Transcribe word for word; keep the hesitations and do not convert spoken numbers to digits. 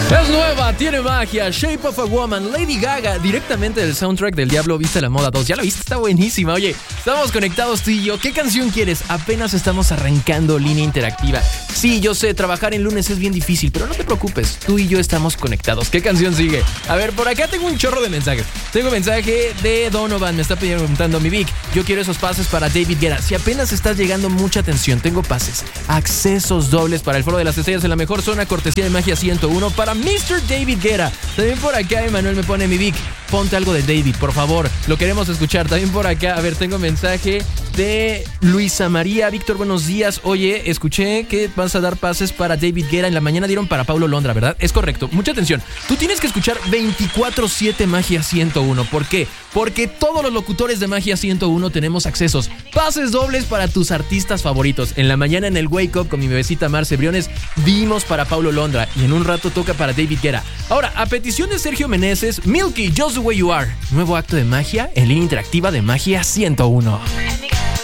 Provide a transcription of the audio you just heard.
Es nueva, tiene magia, Shape of a Woman, Lady Gaga, directamente del soundtrack del Diablo Viste la Moda dos. Ya lo viste, está buenísima. Oye, estamos conectados tú y yo. ¿Qué canción quieres? Apenas estamos arrancando línea interactiva. Sí, yo sé, trabajar en lunes es bien difícil, pero no te preocupes, tú y yo estamos conectados. ¿Qué canción sigue? A ver, por acá tengo un chorro de mensajes. Tengo mensaje de Donovan, me está preguntando: mi Vic, yo quiero esos pases para David Guetta. Si apenas estás llegando, mucha atención, tengo pases, accesos dobles para el Foro de las Estrellas en la mejor zona, cortesía de Magia ciento uno para mister David Guetta. También por acá Emanuel me pone: mi Vic, ponte algo de David, por favor, lo queremos escuchar. También por acá, a ver, tengo mensaje de Luisa María. Víctor, buenos días. Oye, escuché que vas a dar pases para David Guetta. En la mañana dieron para Paulo Londra, ¿verdad? Es correcto. Mucha atención. Tú tienes que escuchar veinticuatro siete Magia ciento uno. ¿Por qué? Porque todos los locutores de Magia ciento uno tenemos accesos, pases dobles para tus artistas favoritos. En la mañana en el Wake Up con mi bebecita Marce Briones dimos para Paulo Londra y en un rato toca para David Guetta. Ahora, a petición de Sergio Meneses, Milky, Just the Way You Are. Nuevo acto de magia en línea interactiva de Magia ciento uno.